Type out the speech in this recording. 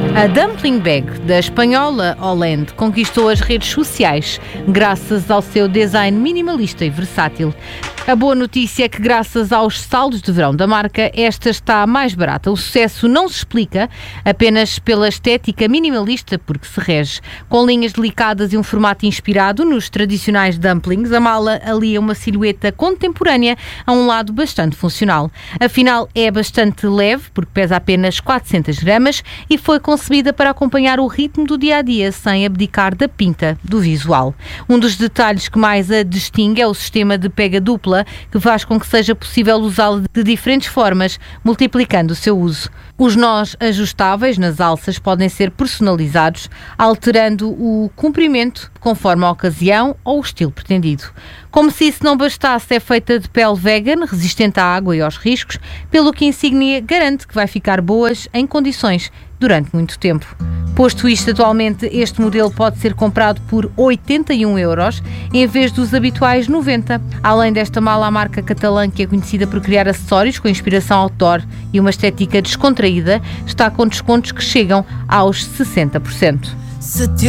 A dumpling bag da espanhola Holland conquistou as redes sociais graças ao seu design minimalista e versátil. A boa notícia é que, graças aos saldos de verão da marca, esta está mais barata. O sucesso não se explica apenas pela estética minimalista, porque se rege com linhas delicadas e um formato inspirado nos tradicionais dumplings. A mala alia uma silhueta contemporânea a um lado bastante funcional. Afinal, é bastante leve, porque pesa apenas 400 gramas e foi concebida para acompanhar o ritmo do dia-a-dia sem abdicar da pinta do visual. Um dos detalhes que mais a distingue é o sistema de pega dupla, que faz com que seja possível usá-la de diferentes formas, multiplicando o seu uso. Os nós ajustáveis nas alças podem ser personalizados, alterando o comprimento conforme a ocasião ou o estilo pretendido. Como se isso não bastasse, é feita de pele vegan, resistente à água e aos riscos, pelo que a insígnia garante que vai ficar boas em condições durante muito tempo. Posto isto, atualmente este modelo pode ser comprado por 81 euros em vez dos habituais 90. Além desta mala, a marca catalã, que é conhecida por criar acessórios com inspiração outdoor e uma estética descontraída, está com descontos que chegam aos 60%.